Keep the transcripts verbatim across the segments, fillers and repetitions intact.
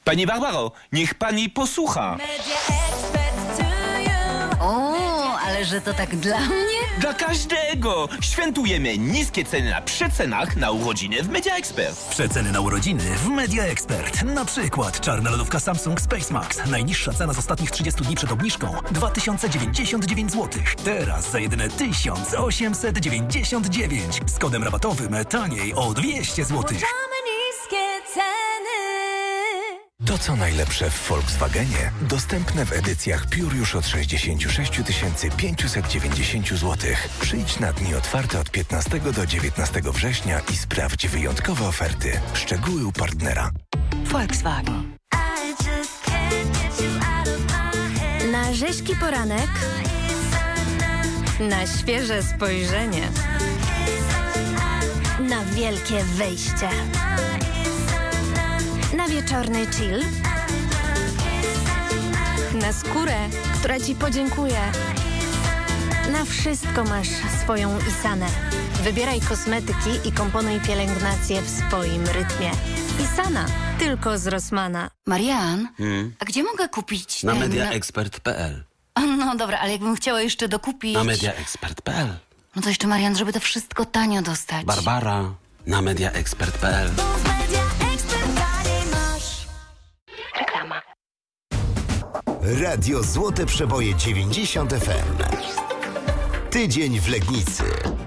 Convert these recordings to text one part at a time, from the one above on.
Pani Barbaro, niech pani posłucha. O, ale że to tak dla mnie? Dla każdego! Świętujemy niskie ceny na przecenach na urodziny w Media Expert. Przeceny na urodziny w Media Expert. Na przykład czarna lodówka Samsung Space Max. Najniższa cena z ostatnich trzydziestu dni przed obniżką dwa tysiące dziewięćdziesiąt dziewięć złotych. Teraz za jedyne tysiąc osiemset dziewięćdziesiąt dziewięć. Z kodem rabatowym taniej o dwieście złotych. To co najlepsze w Volkswagenie dostępne w edycjach Pure już od sześćdziesiąt sześć tysięcy pięćset dziewięćdziesiąt złotych. Przyjdź na dni otwarte od piętnastego do dziewiętnastego września i sprawdź wyjątkowe oferty. Szczegóły u partnera. Volkswagen. Na rzeźki poranek, na świeże spojrzenie, na wielkie wyjście, na wieczorny chill, na skórę, która ci podziękuje. Na wszystko masz swoją Isanę. Wybieraj kosmetyki i komponuj pielęgnację w swoim rytmie. Isana, tylko z Rossmana. Marian, Hmm? a gdzie mogę kupić Na ten... mediaexpert kropka p l. No dobra, ale jakbym chciała jeszcze dokupić... Na mediaexpert kropka p l. No to jeszcze, Marian, żeby to wszystko tanio dostać. Barbara, na mediaexpert kropka p l. Reklama. Radio Złote Przeboje dziewięćdziesiąt F M. Tydzień w Legnicy.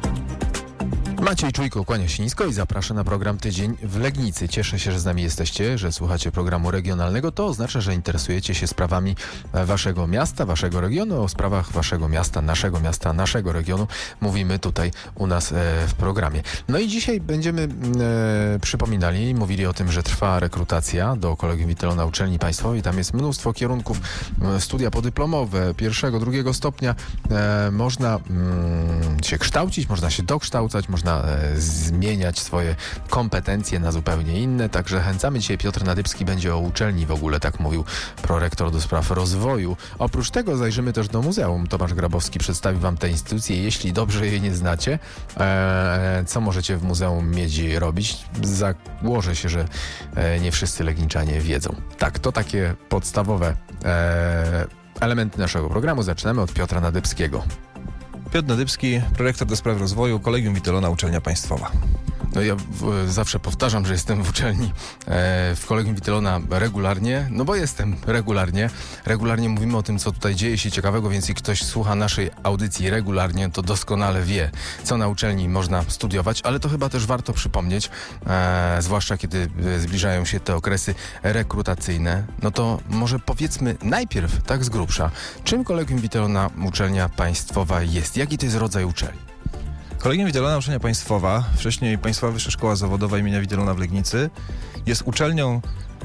Maciej Czujko kłania się nisko i zaprasza na program Tydzień w Legnicy. Cieszę się, że z nami jesteście, że słuchacie programu regionalnego. To oznacza, że interesujecie się sprawami waszego miasta, waszego regionu. O sprawach waszego miasta, naszego miasta, naszego regionu mówimy tutaj u nas e, w programie. No i dzisiaj będziemy e, przypominali, mówili o tym, że trwa rekrutacja do Kolegium Wittelona Uczelni Państwowej. Tam jest mnóstwo kierunków, e, studia podyplomowe, pierwszego, drugiego stopnia. E, można mm, się kształcić, można się dokształcać, można zmieniać swoje kompetencje na zupełnie inne. Także zachęcamy dzisiaj. Piotr Nadybski będzie o uczelni w ogóle, tak mówił prorektor do spraw rozwoju. Oprócz tego zajrzymy też do muzeum. Tomasz Grabowski przedstawi wam te instytucje, jeśli dobrze je nie znacie. Eee, co możecie w Muzeum Miedzi robić? Założę się, że e, nie wszyscy legniczanie wiedzą. Tak, to takie podstawowe e, elementy naszego programu. Zaczynamy od Piotra Nadybskiego. Piotr Nadybski, prorektor do spraw rozwoju, Kolegium Wittelona Uczelnia Państwowa. No ja w, zawsze powtarzam, że jestem w uczelni, e, w Kolegium Wittelona regularnie, no bo jestem regularnie. Regularnie mówimy o tym, co tutaj dzieje się ciekawego, więc jeśli ktoś słucha naszej audycji regularnie, to doskonale wie, co na uczelni można studiować, ale to chyba też warto przypomnieć, e, zwłaszcza kiedy zbliżają się te okresy rekrutacyjne. No to może powiedzmy najpierw, tak z grubsza, czym Kolegium Wittelona Uczelnia Państwowa jest? Jaki to jest rodzaj uczelni? Kolegium Wittelona Uczelnia Państwowa, wcześniej Państwowa Wyższa Szkoła Zawodowa imienia Wittelona w Legnicy, jest uczelnią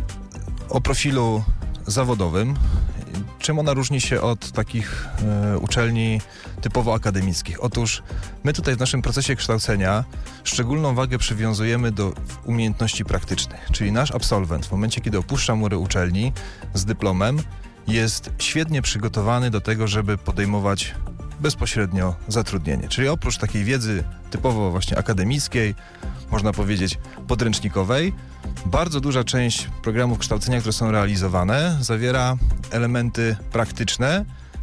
o profilu zawodowym. Czym ona różni się od takich e, uczelni typowo akademickich? Otóż my tutaj w naszym procesie kształcenia szczególną wagę przywiązujemy do umiejętności praktycznych, czyli nasz absolwent w momencie, kiedy opuszcza mury uczelni z dyplomem, jest świetnie przygotowany do tego, żeby podejmować bezpośrednio zatrudnienie. Czyli oprócz takiej wiedzy typowo właśnie akademickiej, można powiedzieć podręcznikowej, bardzo duża część programów kształcenia, które są realizowane, zawiera elementy praktyczne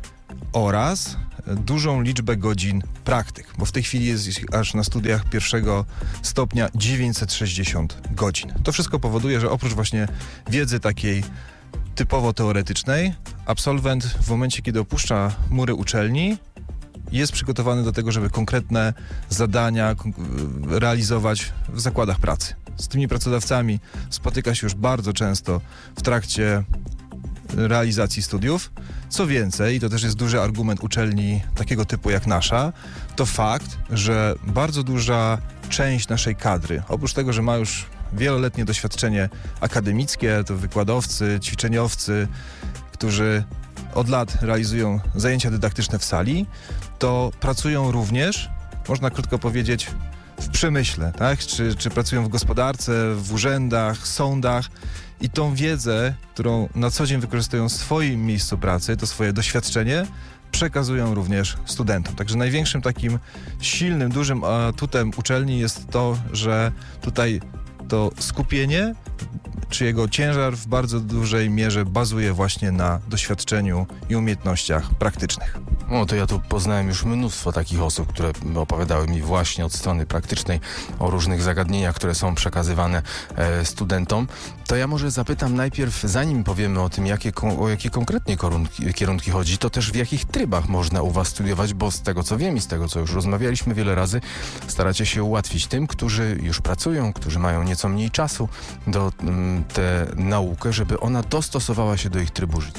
oraz dużą liczbę godzin praktyk, bo w tej chwili jest aż na studiach pierwszego stopnia dziewięćset sześćdziesiąt godzin. To wszystko powoduje, że oprócz właśnie wiedzy takiej typowo teoretycznej, absolwent w momencie, kiedy opuszcza mury uczelni, jest przygotowany do tego, żeby konkretne zadania realizować w zakładach pracy. Z tymi pracodawcami spotyka się już bardzo często w trakcie realizacji studiów. Co więcej, i to też jest duży argument uczelni takiego typu jak nasza, to fakt, że bardzo duża część naszej kadry, oprócz tego, że ma już wieloletnie doświadczenie akademickie, to wykładowcy, ćwiczeniowcy, którzy od lat realizują zajęcia dydaktyczne w sali, to pracują również, można krótko powiedzieć, w przemyśle, tak? Czy, czy pracują w gospodarce, w urzędach, sądach i tą wiedzę, którą na co dzień wykorzystują w swoim miejscu pracy, to swoje doświadczenie, przekazują również studentom. Także największym takim silnym, dużym atutem uczelni jest to, że tutaj to skupienie czy jego ciężar w bardzo dużej mierze bazuje właśnie na doświadczeniu i umiejętnościach praktycznych. O, to ja tu poznałem już mnóstwo takich osób, które opowiadały mi właśnie od strony praktycznej o różnych zagadnieniach, które są przekazywane e, studentom. To ja może zapytam najpierw, zanim powiemy o tym, jakie, o jakie konkretnie kierunki, kierunki chodzi, to też w jakich trybach można u was studiować, bo z tego co wiem i z tego co już rozmawialiśmy wiele razy, staracie się ułatwić tym, którzy już pracują, którzy mają nieco mniej czasu do mm, tę naukę, żeby ona dostosowała się do ich trybu życia.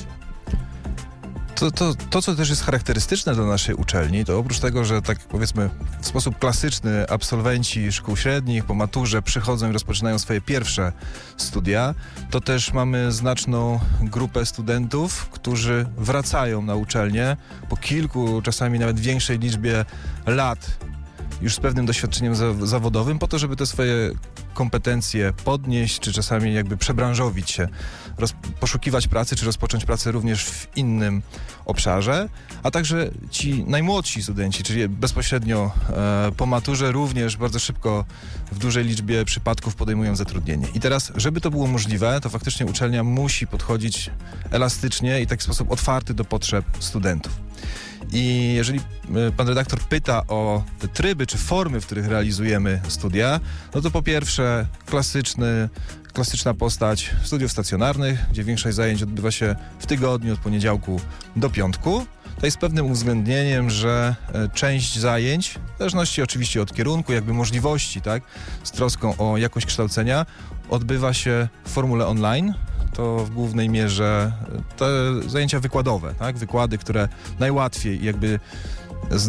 To, to, to, co też jest charakterystyczne dla naszej uczelni, to oprócz tego, że tak powiedzmy w sposób klasyczny absolwenci szkół średnich po maturze przychodzą i rozpoczynają swoje pierwsze studia, to też mamy znaczną grupę studentów, którzy wracają na uczelnię po kilku, czasami nawet większej liczbie lat już z pewnym doświadczeniem za- zawodowym, po to, żeby te swoje kompetencje podnieść, czy czasami jakby przebranżowić się, roz- poszukiwać pracy, czy rozpocząć pracę również w innym obszarze, a także ci najmłodsi studenci, czyli bezpośrednio e, po maturze również bardzo szybko w dużej liczbie przypadków podejmują zatrudnienie. I teraz, żeby to było możliwe, to faktycznie uczelnia musi podchodzić elastycznie i w taki sposób otwarty do potrzeb studentów. I jeżeli pan redaktor pyta o te tryby czy formy, w których realizujemy studia, no to po pierwsze klasyczny, klasyczna postać studiów stacjonarnych, gdzie większość zajęć odbywa się w tygodniu od poniedziałku do piątku. To jest z pewnym uwzględnieniem, że część zajęć, w zależności oczywiście od kierunku, jakby możliwości, tak, z troską o jakość kształcenia, odbywa się w formule online. To w głównej mierze te zajęcia wykładowe, tak? Wykłady, które najłatwiej jakby z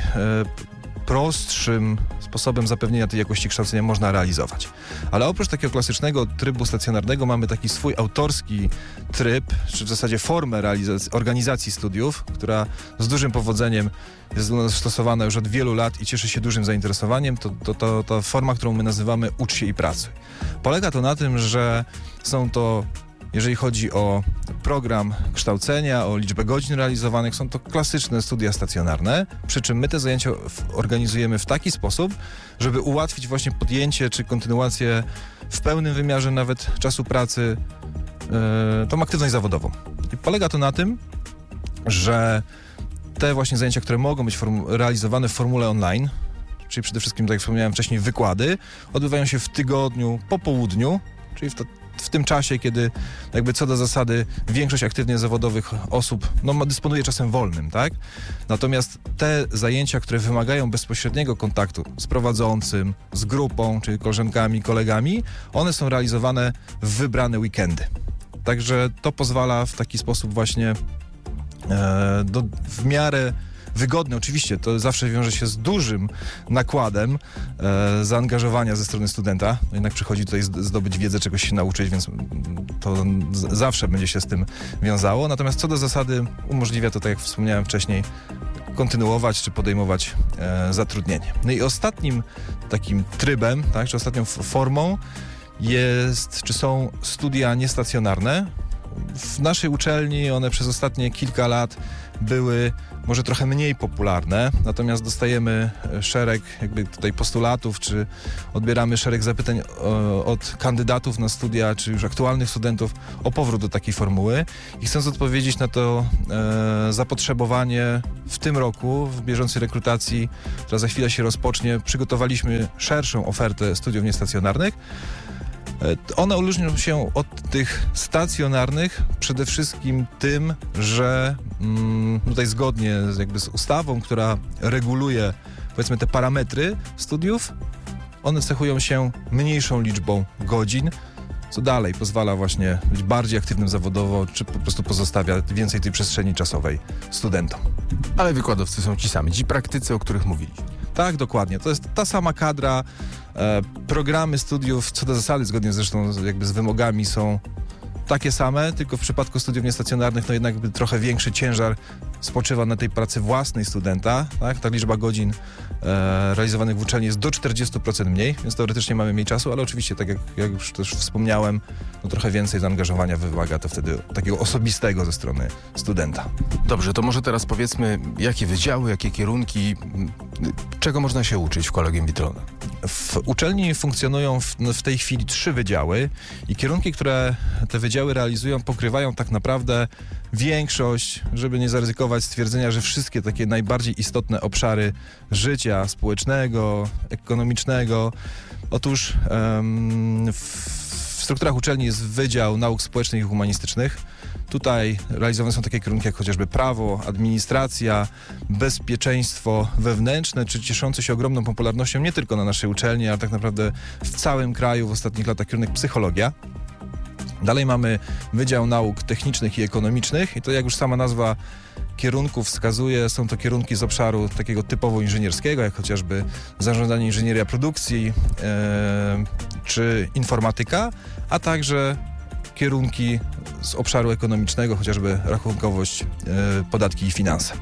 najprostszym sposobem zapewnienia tej jakości kształcenia można realizować. Ale oprócz takiego klasycznego trybu stacjonarnego mamy taki swój autorski tryb, czy w zasadzie formę realizacji, organizacji studiów, która z dużym powodzeniem jest u nas stosowana już od wielu lat i cieszy się dużym zainteresowaniem. To, to, to, to forma, którą my nazywamy Ucz się i pracuj. Polega to na tym, że są to, jeżeli chodzi o program kształcenia, o liczbę godzin realizowanych, są to klasyczne studia stacjonarne, przy czym my te zajęcia organizujemy w taki sposób, żeby ułatwić właśnie podjęcie czy kontynuację w pełnym wymiarze nawet czasu pracy, yy, tą aktywność zawodową. I polega to na tym, że te właśnie zajęcia, które mogą być form- realizowane w formule online, czyli przede wszystkim, tak jak wspomniałem wcześniej, wykłady, odbywają się w tygodniu po południu, czyli w to w tym czasie, kiedy jakby co do zasady większość aktywnie zawodowych osób no, dysponuje czasem wolnym, tak? Natomiast te zajęcia, które wymagają bezpośredniego kontaktu z prowadzącym, z grupą, czyli koleżankami, kolegami, one są realizowane w wybrane weekendy. Także to pozwala w taki sposób właśnie e, do, w miarę wygodne. Oczywiście to zawsze wiąże się z dużym nakładem e, zaangażowania ze strony studenta. No jednak przychodzi tutaj zdobyć wiedzę, czegoś się nauczyć, więc to z- zawsze będzie się z tym wiązało. Natomiast co do zasady umożliwia to, tak jak wspomniałem wcześniej, kontynuować czy podejmować e, zatrudnienie. No i ostatnim takim trybem, tak, czy ostatnią f- formą jest, czy są studia niestacjonarne. W naszej uczelni one przez ostatnie kilka lat były może trochę mniej popularne, natomiast dostajemy szereg jakby tutaj postulatów, czy odbieramy szereg zapytań o, od kandydatów na studia, czy już aktualnych studentów o powrót do takiej formuły. I chcąc odpowiedzieć na to e, zapotrzebowanie w tym roku, w bieżącej rekrutacji, która za chwilę się rozpocznie, przygotowaliśmy szerszą ofertę studiów niestacjonarnych. One różnią się od tych stacjonarnych przede wszystkim tym, że mm, tutaj zgodnie z, jakby z ustawą, która reguluje powiedzmy te parametry studiów, one cechują się mniejszą liczbą godzin, co dalej pozwala właśnie być bardziej aktywnym zawodowo, czy po prostu pozostawia więcej tej przestrzeni czasowej studentom. Ale wykładowcy są ci sami, ci praktycy, o których mówiliśmy. Tak, dokładnie. To jest ta sama kadra. E, programy studiów, co do zasady, zgodnie zresztą jakby z wymogami, są takie same, tylko w przypadku studiów niestacjonarnych no jednak trochę większy ciężar spoczywa na tej pracy własnej studenta. Tak? Ta liczba godzin e, realizowanych w uczelni jest do czterdzieści procent mniej, więc teoretycznie mamy mniej czasu, ale oczywiście, tak jak, jak już też wspomniałem, no trochę więcej zaangażowania wymaga to wtedy takiego osobistego ze strony studenta. Dobrze, to może teraz powiedzmy, jakie wydziały, jakie kierunki, m, czego można się uczyć w Kolegium Witrona? W uczelni funkcjonują w, w tej chwili trzy wydziały i kierunki, które te wydziały realizują, pokrywają tak naprawdę większość, żeby nie zaryzykować stwierdzenia, że wszystkie takie najbardziej istotne obszary życia społecznego, ekonomicznego. Otóż um, w, w strukturach uczelni jest Wydział Nauk Społecznych i Humanistycznych. Tutaj realizowane są takie kierunki jak chociażby prawo, administracja, bezpieczeństwo wewnętrzne, czy cieszący się ogromną popularnością nie tylko na naszej uczelni, ale tak naprawdę w całym kraju w ostatnich latach kierunek psychologia. Dalej mamy Wydział Nauk Technicznych i Ekonomicznych i to, jak już sama nazwa kierunków wskazuje, są to kierunki z obszaru takiego typowo inżynierskiego, jak chociażby zarządzanie, inżynieria produkcji e, czy informatyka, a także kierunki z obszaru ekonomicznego, chociażby rachunkowość, e, podatki i finanse.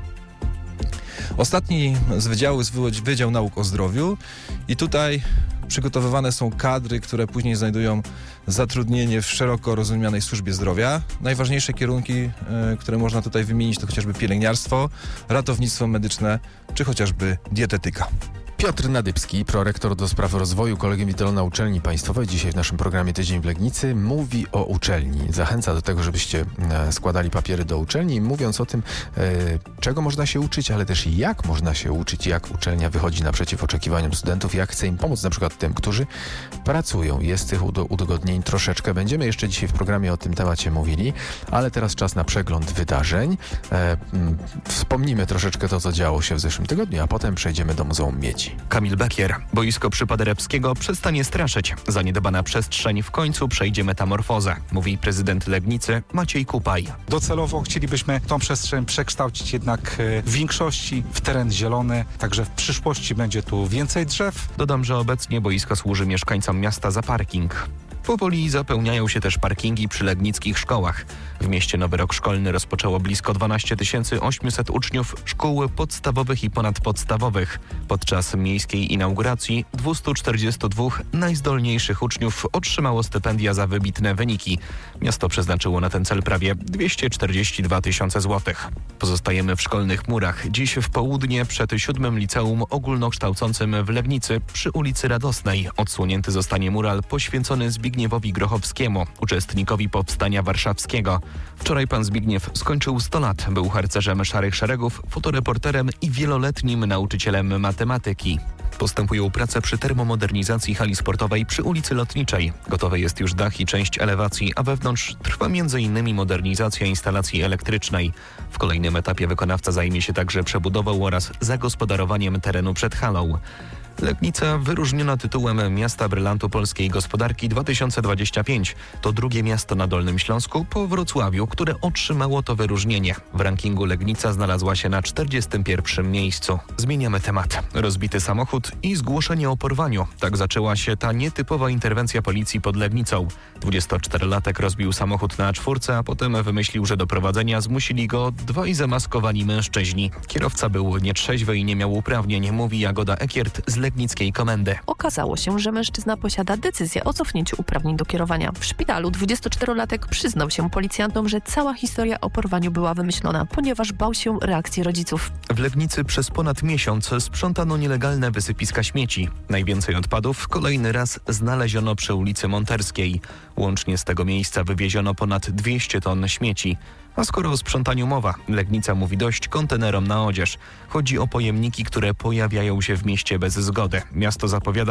Ostatni z wydziału jest Wydział Nauk o Zdrowiu i tutaj przygotowywane są kadry, które później znajdują zatrudnienie w szeroko rozumianej służbie zdrowia. Najważniejsze kierunki, y, które można tutaj wymienić, to chociażby pielęgniarstwo, ratownictwo medyczne, czy chociażby dietetyka. Piotr Nadybski, prorektor do spraw rozwoju Kolegium Witrona Uczelni Państwowej, dzisiaj w naszym programie Tydzień w Legnicy, mówi o uczelni. Zachęca do tego, żebyście e, składali papiery do uczelni, mówiąc o tym, e, czego można się uczyć, ale też jak można się uczyć, jak uczelnia wychodzi naprzeciw oczekiwaniom studentów, jak chce im pomóc, na przykład tym, którzy pracują. Jest tych udogodnień troszeczkę. Będziemy jeszcze dzisiaj w programie o tym temacie mówili, ale teraz czas na przegląd wydarzeń. E, m, wspomnimy troszeczkę to, co działo się w zeszłym tygodniu, a potem przejdziemy do Muzeum Miedzi. Kamil Bekier. Boisko przy Paderewskiego przestanie straszyć. Zaniedbana przestrzeń w końcu przejdzie metamorfozę, mówi prezydent Legnicy Maciej Kupaj. Docelowo chcielibyśmy tą przestrzeń przekształcić jednak w większości w teren zielony, także w przyszłości będzie tu więcej drzew. Dodam, że obecnie boisko służy mieszkańcom miasta za parking. Powoli zapełniają się też parkingi przy legnickich szkołach. W mieście nowy rok szkolny rozpoczęło blisko dwanaście tysięcy osiemset uczniów szkół podstawowych i ponadpodstawowych. Podczas miejskiej inauguracji dwieście czterdzieści dwa najzdolniejszych uczniów otrzymało stypendia za wybitne wyniki. Miasto przeznaczyło na ten cel prawie dwieście czterdzieści dwa tysiące złotych. Pozostajemy w szkolnych murach. Dziś w południe przed siódmym liceum ogólnokształcącym w Legnicy przy ulicy Radosnej odsłonięty zostanie mural poświęcony Zbigniewowi Grochowskiemu, uczestnikowi Powstania Warszawskiego. Wczoraj pan Zbigniew skończył sto lat. Był harcerzem Szarych Szeregów, fotoreporterem i wieloletnim nauczycielem matematyki. Postępują prace przy termomodernizacji hali sportowej przy ulicy Lotniczej. Gotowy jest już dach i część elewacji, a wewnątrz trwa między innymi modernizacja instalacji elektrycznej. W kolejnym etapie wykonawca zajmie się także przebudową oraz zagospodarowaniem terenu przed halą. Legnica wyróżniona tytułem Miasta Brylantu Polskiej Gospodarki dwa tysiące dwudziesty piąty. To drugie miasto na Dolnym Śląsku po Wrocławiu, które otrzymało to wyróżnienie. W rankingu Legnica znalazła się na czterdziestym pierwszym miejscu. Zmieniamy temat. Rozbity samochód i zgłoszenie o porwaniu. Tak zaczęła się ta nietypowa interwencja policji pod Legnicą. dwudziestoczterolatek rozbił samochód na A cztery, a potem wymyślił, że do prowadzenia zmusili go dwaj zamaskowani mężczyźni. Kierowca był nietrzeźwy i nie miał uprawnień, mówi Jagoda Ekiert z legnickiej komendy. Okazało się, że mężczyzna posiada decyzję o cofnięciu uprawnień do kierowania. W szpitalu dwudziestoczterolatek przyznał się policjantom, że cała historia o porwaniu była wymyślona, ponieważ bał się reakcji rodziców. W Legnicy przez ponad miesiąc sprzątano nielegalne wysypiska śmieci. Najwięcej odpadów kolejny raz znaleziono przy ulicy Monterskiej. Łącznie z tego miejsca wywieziono ponad dwieście ton śmieci. A skoro o sprzątaniu mowa, Legnica mówi dość kontenerom na odzież. Chodzi o pojemniki, które pojawiają się w mieście bez zgody. Miasto zapowiada,